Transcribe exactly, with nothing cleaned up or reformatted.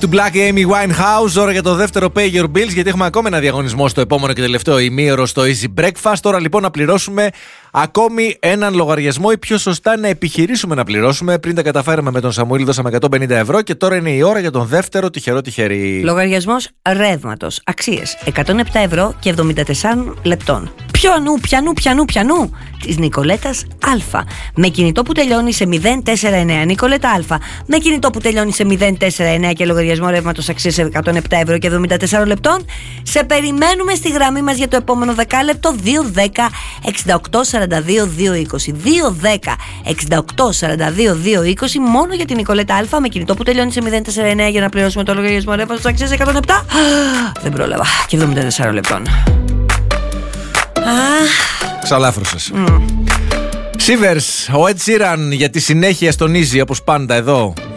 to Black, Amy Winehouse. Ώρα για το δεύτερο Pay Your Bills, γιατί έχουμε ακόμα ένα διαγωνισμό στο επόμενο και τελευταίο ημίωρο στο Easy Breakfast. Τώρα λοιπόν να πληρώσουμε ακόμη έναν λογαριασμό, ή πιο σωστά να επιχειρήσουμε να πληρώσουμε. Πριν τα καταφέραμε με τον Σαμουήλ, δώσαμε εκατόν πενήντα ευρώ και τώρα είναι η ώρα για τον δεύτερο τυχερό τυχερή. Λογαριασμός ρεύματος, αξίες εκατόν επτά ευρώ και εβδομήντα τέσσερα λεπτών. Πιανού, πιανού, πιανού, πιανού της Νικολέτας Α. Με κινητό που τελειώνει σε μηδέν τέσσερα εννέα. Νικολέτα Α. Με κινητό που τελειώνει σε μηδέν τέσσερα εννέα και λογαριασμό ρεύματος αξίας εκατόν επτά ευρώ και εβδομήντα τέσσερα λεπτών. Σε περιμένουμε στη γραμμή μας για το επόμενο δεκάλεπτο. δύο δέκα εξήντα οκτώ σαράντα δύο δύο είκοσι. δύο δέκα εξήντα οκτώ σαράντα δύο δύο είκοσι. Μόνο για την Νικολέτα Α. Με κινητό που τελειώνει σε μηδέν τέσσερα εννέα για να πληρώσουμε το λογαριασμό ρεύματος αξίας εκατόν επτά. Δεν πρόλαβα. Και εβδομήντα τέσσερα λεπτών. Ξαλάφρωσες. Mm. Shivers, ο Ed Sheeran για τη συνέχεια στον Easy, όπως πάντα εδώ.